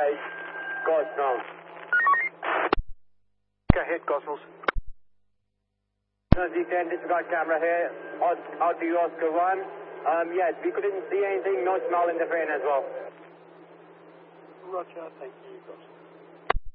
8, Cosmos. Go ahead, Cosmos. Z10, disregard camera here, out to you, Oscar 1. Yes, we couldn't see anything, no smell in the brain as well. Roger, thank you, Cosmos.